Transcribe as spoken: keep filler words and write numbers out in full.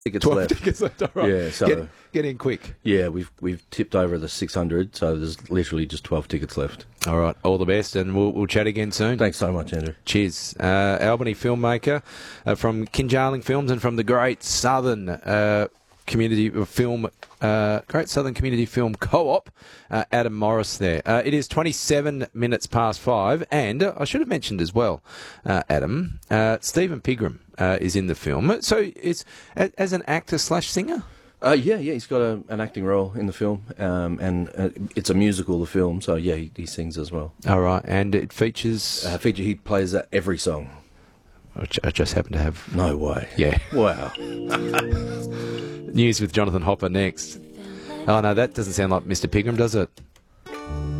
tickets twelve left. tickets left. All right. Yeah, so get, get in quick. yeah, we've we've tipped over the six hundred, so there's literally just twelve tickets left. All right. All the best, and we'll, we'll chat again soon. Thanks so much, Andrew. Cheers. Uh, Albany filmmaker uh, from Kinjarling Films and from the Great Southern uh, Community Film, uh, Great Southern Community Film Co-op, uh, Adam Morris there. Uh, it is twenty-seven minutes past five, and uh, I should have mentioned as well, uh, Adam, uh, Stephen Pigram uh, is in the film. So it's a, as an actor slash singer? Uh, yeah, yeah, he's got a, an acting role in the film, um, and uh, it's a musical, the film, so yeah, he, he sings as well. All right, and it features... Uh, feature, he plays uh, every song. Which I just happen to have... No way. Yeah. Wow. News with Jonathan Hopper next. Oh, no, that doesn't sound like Mister Pigram, does it?